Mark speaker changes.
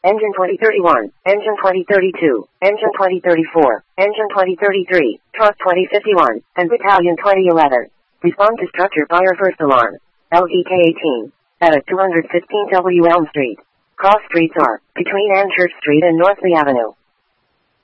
Speaker 1: Engine 2031, Engine 2032, Engine 2034, Engine 2033, Truck 2051, and Battalion 2011. Respond to structure fire first alarm. LVK-18. At 215 W Elm Street. Cross streets are between Ann Church Street and North Lee Avenue.